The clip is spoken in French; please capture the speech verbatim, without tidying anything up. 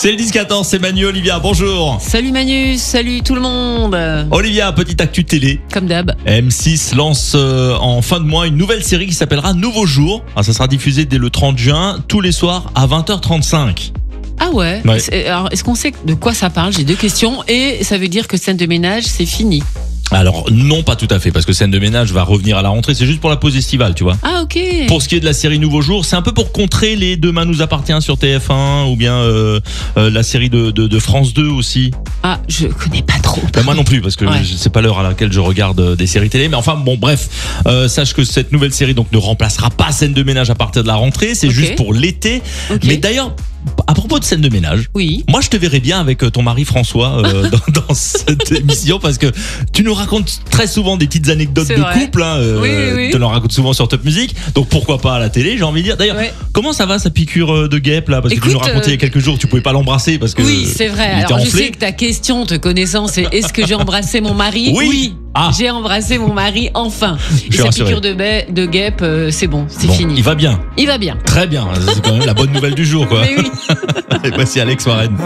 C'est le dix quatorze, c'est Manu, Olivia, bonjour. Salut Manu, salut tout le monde. Olivia, petite actu télé. Comme d'hab. M six lance euh, en fin de mois une nouvelle série qui s'appellera Nouveau Jour. Alors, ça sera diffusé dès le trente juin, tous les soirs à vingt heures trente-cinq. Ah ouais, Ouais. C'est- Alors, est-ce qu'on sait de quoi ça parle? J'ai deux questions. Et ça veut dire que scène de ménage, c'est fini. Alors non, pas tout à fait, parce que Scène de ménage va revenir à la rentrée, c'est juste pour la pause estivale, tu vois. Ah ok. Pour ce qui est de la série Nouveau Jour, c'est un peu pour contrer les Demain nous appartient sur T F un ou bien euh, euh, la série de, de, de France deux aussi. Ah, je connais pas trop. Ben, moi non plus, parce que Ouais. je- c'est pas l'heure à laquelle je regarde euh, des séries télé. Mais enfin bon, bref, euh, sache que cette nouvelle série donc ne remplacera pas Scène de ménage à partir de la rentrée, c'est Ok. juste pour l'été. Ok. Mais d'ailleurs, à propos de Scène de ménage, Oui. moi je te verrais bien avec euh, ton mari François euh, dans, dans cette émission, parce que tu nous racontes très souvent des petites anecdotes C'est de vrai. couple, hein, euh, Oui, oui, oui. tu en racontes souvent sur Top Music, donc pourquoi pas à la télé, j'ai envie de dire. D'ailleurs, Ouais. comment ça va sa piqûre euh, de guêpe là, parce que tu Écoute, nous racontais il y a euh, quelques jours que tu pouvais pas l'embrasser parce que Oui, c'est vrai. il était Alors je enflé. sais que ta question, te connaissant, c'est est-ce que j'ai embrassé mon mari? Oui. Ah. J'ai embrassé mon mari enfin. Je Et suis sa rassuré. piqûre de, baie, de guêpe, euh, c'est bon, c'est Bon, fini. il va bien, Il va bien. très bien, c'est quand même la bonne nouvelle du jour quoi. Mais oui. Et voici Alex Warren.